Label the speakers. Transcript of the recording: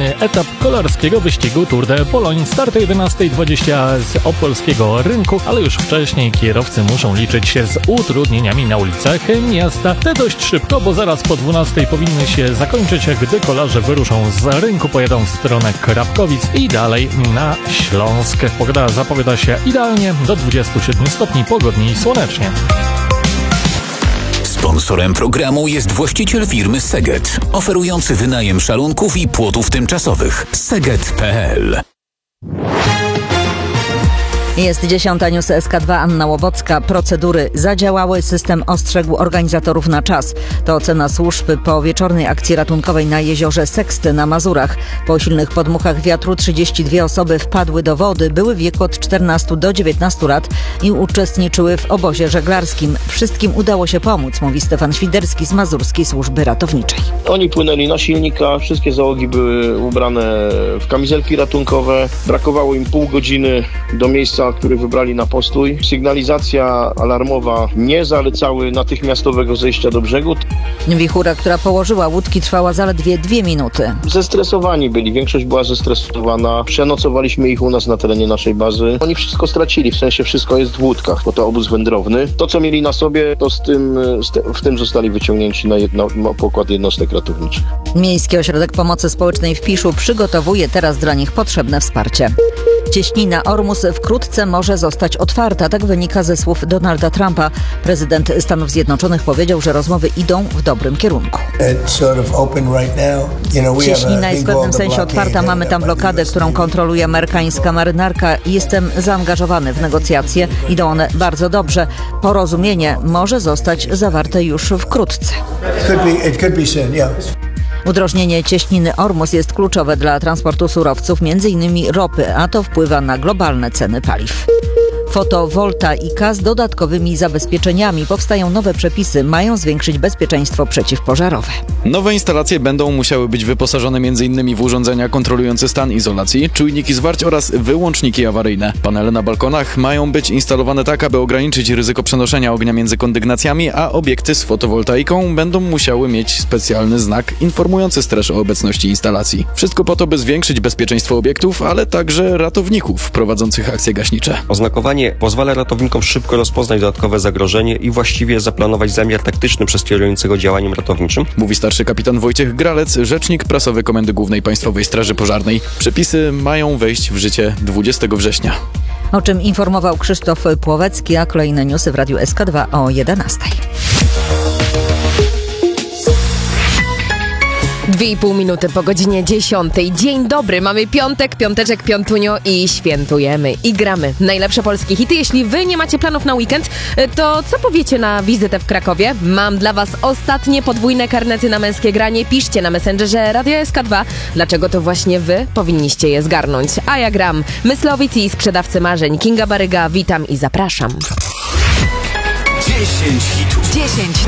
Speaker 1: kolejny etap kolarskiego wyścigu Tour de Pologne. Start o 11:20 z opolskiego rynku, ale już wcześniej kierowcy muszą liczyć się z utrudnieniami na ulicach miasta. Te dość szybko, bo zaraz po 12:00 powinny się zakończyć, gdy kolarze wyruszą z rynku, pojadą w stronę Krapkowic i dalej na Śląsk. Pogoda zapowiada się idealnie, do 27 stopni, pogodnie i słonecznie.
Speaker 2: Sponsorem programu jest właściciel firmy Seget, oferujący wynajem szalunków i płotów tymczasowych. Seget.pl.
Speaker 3: Jest 10. News SK2, Anna Łobocka. Procedury zadziałały, system ostrzegł organizatorów na czas. To ocena służb po wieczornej akcji ratunkowej na jeziorze Seksty na Mazurach. Po silnych podmuchach wiatru 32 osoby wpadły do wody, były w wieku od 14 do 19 lat i uczestniczyły w obozie żeglarskim. Wszystkim udało się pomóc, mówi Stefan Świderski z Mazurskiej Służby Ratowniczej.
Speaker 4: Oni płynęli na silnikach, wszystkie załogi były ubrane w kamizelki ratunkowe. Brakowało im pół godziny do miejsca, który wybrali na postój. Sygnalizacja alarmowa nie zalecały natychmiastowego zejścia do brzegu.
Speaker 3: Wichura, która położyła łódki, trwała zaledwie 2 minuty.
Speaker 4: Zestresowani byli, większość była zestresowana. Przenocowaliśmy ich u nas na terenie naszej bazy. Oni wszystko stracili, w sensie wszystko jest w łódkach, bo to obóz wędrowny. To, co mieli na sobie, to w tym zostali wyciągnięci na pokład jednostek ratowniczych.
Speaker 3: Miejski Ośrodek Pomocy Społecznej w Piszu przygotowuje teraz dla nich potrzebne wsparcie. Cieśnina Ormus wkrótce może zostać otwarta, tak wynika ze słów Donalda Trumpa. Prezydent Stanów Zjednoczonych powiedział, że rozmowy idą w dobrym kierunku. Cieśnina jest w pewnym sensie otwarta, mamy tam blokadę, którą kontroluje amerykańska marynarka i jestem zaangażowany w negocjacje. Idą one bardzo dobrze. Porozumienie może zostać zawarte już wkrótce. Udrożnienie cieśniny Ormus jest kluczowe dla transportu surowców, m.in. ropy, a to wpływa na globalne ceny paliw. Fotowoltaika z dodatkowymi zabezpieczeniami. Powstają nowe przepisy, mają zwiększyć bezpieczeństwo przeciwpożarowe.
Speaker 5: Nowe instalacje będą musiały być wyposażone m.in. w urządzenia kontrolujące stan izolacji, czujniki zwarć oraz wyłączniki awaryjne. Panele na balkonach mają być instalowane tak, aby ograniczyć ryzyko przenoszenia ognia między kondygnacjami, a obiekty z fotowoltaiką będą musiały mieć specjalny znak informujący straż o obecności instalacji. Wszystko po to, by zwiększyć bezpieczeństwo obiektów, ale także ratowników prowadzących akcje gaśnicze.
Speaker 6: Oznakowanie pozwala ratownikom szybko rozpoznać dodatkowe zagrożenie i właściwie zaplanować zamiar taktyczny przez kierującego działaniem ratowniczym.
Speaker 5: Mówi starszy kapitan Wojciech Gralec, rzecznik prasowy Komendy Głównej Państwowej Straży Pożarnej. Przepisy mają wejść w życie 20 września.
Speaker 3: O czym informował Krzysztof Płowecki, a kolejne newsy w Radiu SK2 o 11.
Speaker 7: 2,5 minuty po godzinie 10. Dzień dobry, mamy piątek, piąteczek, piątunio i świętujemy. I gramy najlepsze polskie hity. Jeśli wy nie macie planów na weekend, to co powiecie na wizytę w Krakowie? Mam dla was ostatnie podwójne karnety na męskie granie. Piszcie na Messengerze Radio SK2, dlaczego to właśnie wy powinniście je zgarnąć. A ja gram. Myslowic i sprzedawcy marzeń. Kinga Baryga, witam i zapraszam.
Speaker 2: 10 hitów.
Speaker 8: 10